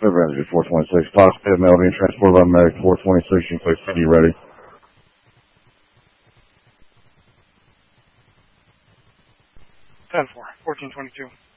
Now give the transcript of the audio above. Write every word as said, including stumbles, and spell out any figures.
River Energy four twenty-six, positive, mail being transported by medic four twenty-six, you can place C D ready. ten four, fourteen twenty-two.